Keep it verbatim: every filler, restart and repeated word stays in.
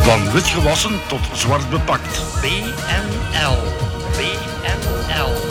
Van wit gewassen tot zwart bepakt. B N L. B N L.